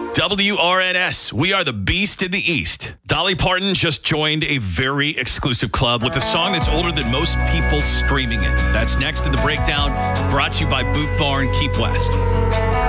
WRNS, we are the beast in the East. Dolly Parton just joined a very exclusive club with a song that's older than most people streaming it. That's next in the breakdown, brought to you by Boot Barn Keep West.